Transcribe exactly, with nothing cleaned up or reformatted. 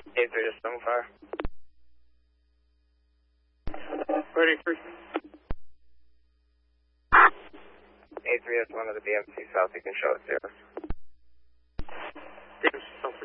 A three to seven fire. Ready, three. A three is one of the B M C South, you can show it to us. Yes, so